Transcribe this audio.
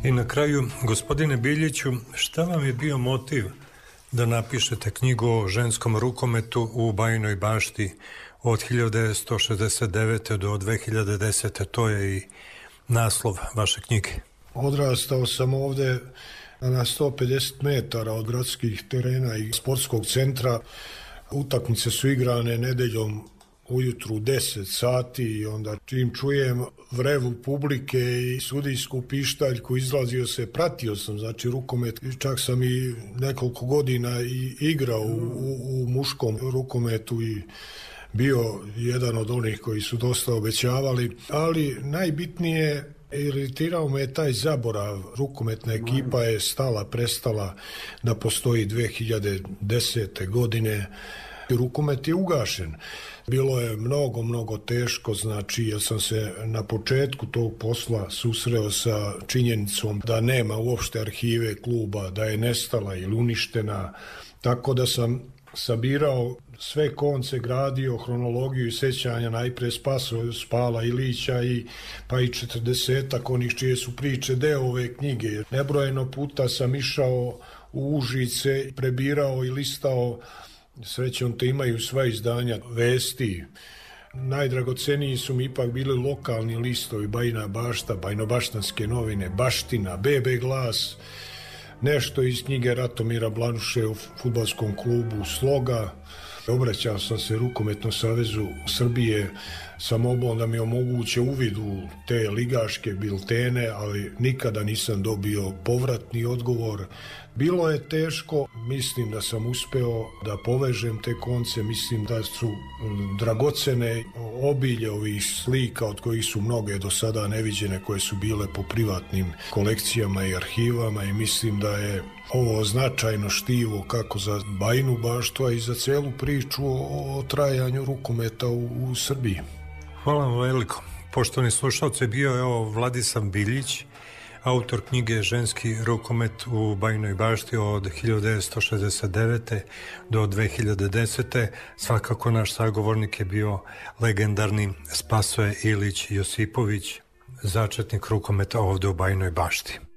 I na kraju, gospodine Biljiću, šta vam je bio motiv da napišete knjigu o ženskom rukometu u Bajinoj Bašti od 1969. do 2010. To je i naslov vaše knjige. Odrastao sam ovde na 150 metara od gradskih terena i sportskog centra. Utakmice su igrane nedeljom ujutru u 10 sati i onda čim čujem vrevu publike i sudijsku pištaljku izlazio se, pratio sam znači rukomet, čak sam i nekoliko godina i igrao u muškom rukometu i bio jedan od onih koji su dosta obećavali, ali najbitnije iritirao me je taj zaborav. Rukometna ekipa je prestala da postoji 2010. godine. Rukomet je ugašen. Bilo je mnogo teško, znači ja sam se na početku tog posla susreo sa činjenicom da nema uopšte arhive kluba, da je nestala ili uništena, tako da sam sabirao sve konce, gradio hronologiju i sećanja, najpre Spala Ilića pa i 40-ak onih čije su priče deo ove knjige. Nebrojeno puta sam išao u Užice, prebirao i listao, srećom te imaju sva izdanja vesti. Najdragoceniji su mi ipak bili lokalni listovi, Bajina Bašta, Bajnobaštanske novine, Baština, BB Glas, nešto iz knjige Ratomira Blanuše u fudbalskom klubu Sloga. Obraćao sam se Rukometnom savezu Srbije sa molbom da mi omoguće uvid u te ligaške biltene, ali nikada nisam dobio povratni odgovor. Bilo je teško, mislim da sam uspeo da povežem te konce, mislim da su dragocene obilje ovih slika od kojih su mnoge do sada neviđene, koje su bile po privatnim kolekcijama i arhivama i mislim da je ovo značajno štivo kako za Bajinu Baštu, a i za celu priču o trajanju rukometa u Srbiji. Hvala vam veliko. Poštovani slušalci, bio je Vladislav Biljić, autor knjige Ženski rukomet u Bajinoj Bašti od 1969. do 2010. Svakako naš sagovornik je bio legendarni Spasoje Ilić Josipović, začetnik rukometa ovde u Bajinoj Bašti.